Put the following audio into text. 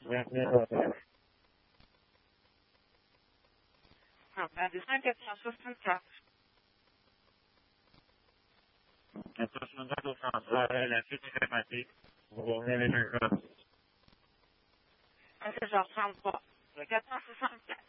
La descente 464. 464 au centre, la suite est sympathique. Vous revenez les deux cas. À 16h33. Le 464.